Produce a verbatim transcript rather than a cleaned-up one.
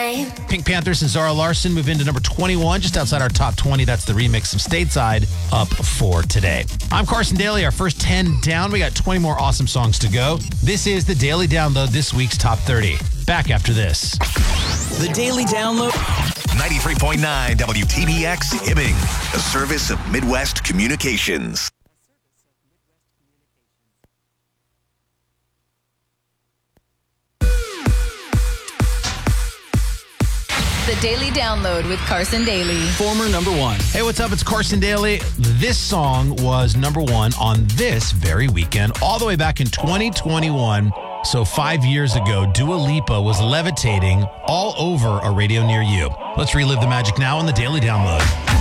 nine. Pink Panthers and Zara Larsson move into number twenty-one, just outside our top twenty. That's the remix of Stateside, up for today. I'm Carson Daly. Our first ten down. We got twenty more awesome songs to go. This is the Daily Download, this week's top thirty. Back after this. The Daily Download. ninety-three point nine W T B X Hibbing, a service of Midwest Communications. The Daily Download with Carson Daly. Former number one. Hey, what's up? It's Carson Daly. This song was number one on this very weekend, all the way back in twenty twenty-one. So five years ago, Dua Lipa was levitating all over a radio near you. Let's relive the magic now on the Daily Download.